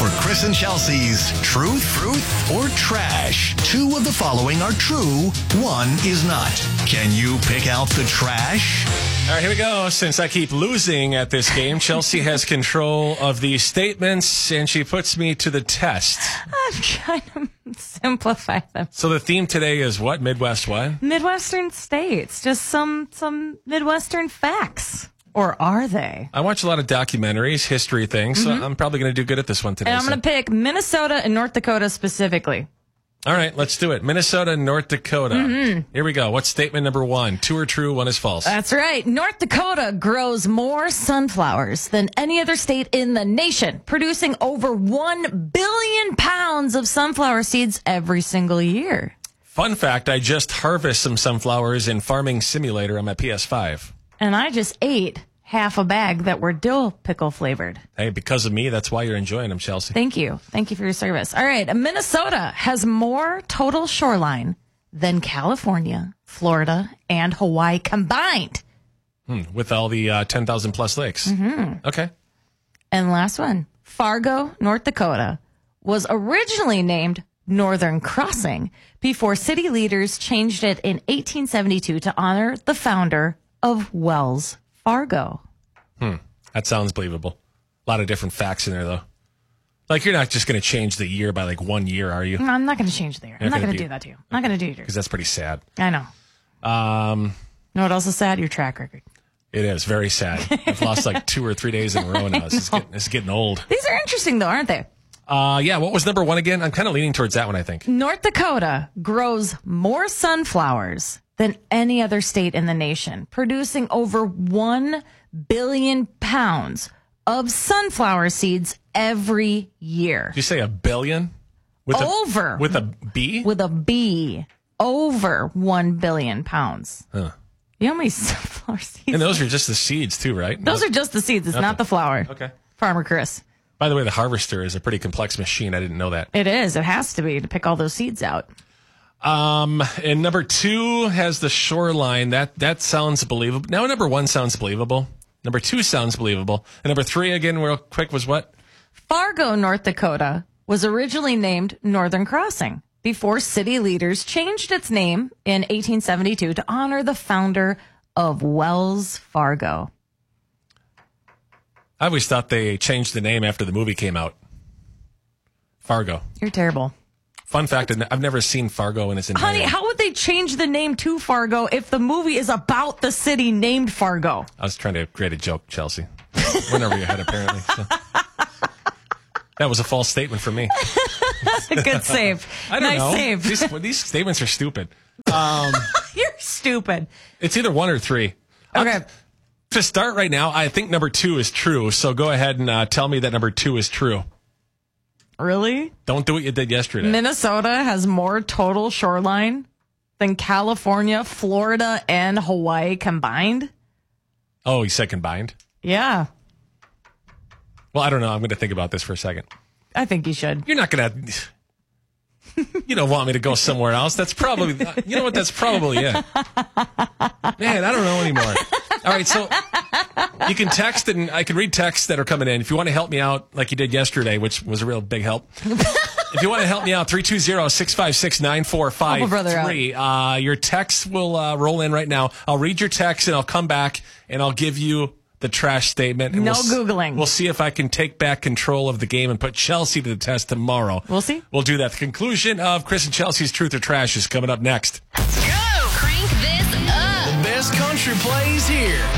for Chris and Chelsea's Truth, or Trash. Two of the following are true, one is not. Can you pick out the trash? All right, here we go. Since I keep losing at this game, Chelsea has control of these statements, and she puts me to the test. I'm trying to simplify them. So the theme today is what? Midwest what? Midwestern states. Just some Midwestern facts. Or are they? I watch a lot of documentaries, history things, so I'm probably going to do good at this one today. And I'm going to pick Minnesota and North Dakota specifically. All right, let's do it. Minnesota and North Dakota. Here we go. What's statement number one? Two are true, one is false. That's right. North Dakota grows more sunflowers than any other state in the nation, producing over 1 billion pounds of sunflower seeds every single year. Fun fact, I just harvest some sunflowers in Farming Simulator on my PS5. And I just ate half a bag that were dill pickle flavored. Hey, because of me, that's why you're enjoying them, Chelsea. Thank you. Thank you for your service. All right. Minnesota has more total shoreline than California, Florida, and Hawaii combined. With all the 10,000 plus lakes. Okay. And last one, Fargo, North Dakota, was originally named Northern Crossing before city leaders changed it in 1872 to honor the founder of Wells Fargo. That sounds believable. A lot of different facts in there, though. Like, you're not just going to change the year by, 1 year, are you? I'm not going to change the year. I'm not going to do that to you. I'm not going to do yours. Because that's pretty sad. I know. You know what else is sad? Your track record. It is very sad. I've lost 2 or 3 days in a row now. It's getting old. These are interesting, though, aren't they? Yeah, what was number one again? I'm kind of leaning towards that one, I think. North Dakota grows more sunflowers than any other state in the nation, producing over 1 billion pounds of sunflower seeds every year. Did you say a billion? With a B? With a B. Over 1 billion pounds. Huh. You know how many sunflower seeds? And those are just the seeds, too, right? Those are just the seeds. It's not the flower. Okay. Farmer Chris. By the way, the harvester is a pretty complex machine. I didn't know that. It is. It has to be to pick all those seeds out. And number 2 has the shoreline. That sounds believable. Now, number 1 sounds believable. Number 2 sounds believable. And number 3, again, real quick, was what? Fargo, North Dakota, was originally named Northern Crossing before city leaders changed its name in 1872 to honor the founder of Wells Fargo. I always thought they changed the name after the movie came out. Fargo. You're terrible. Fun fact, I've never seen Fargo in its entirety. Honey, how would they change the name to Fargo if the movie is about the city named Fargo? I was trying to create a joke, Chelsea. Went over your head, apparently. So. That was a false statement for me. Good save. I don't know. Nice save. These statements are stupid. You're stupid. It's either 1 or 3. Okay. To start right now, I think number 2 is true. So go ahead and tell me that number 2 is true. Really? Don't do what you did yesterday. Minnesota has more total shoreline than California, Florida, and Hawaii combined? Oh, you said combined? Yeah. Well, I don't know. I'm going to think about this for a second. I think you should. You're not going to... You don't want me to go somewhere else. That's probably... You know what? That's probably it. Man, I don't know anymore. All right, so you can text, and I can read texts that are coming in. If you want to help me out like you did yesterday, which was a real big help. If you want to help me out, 320-656-9453. Your text will roll in right now. I'll read your text, and I'll come back, and I'll give you the trash statement. And Googling. We'll see if I can take back control of the game and put Chelsea to the test tomorrow. We'll see. We'll do that. The conclusion of Chris and Chelsea's Truth or Trash is coming up next. Go! Crank this up! The best country plays here.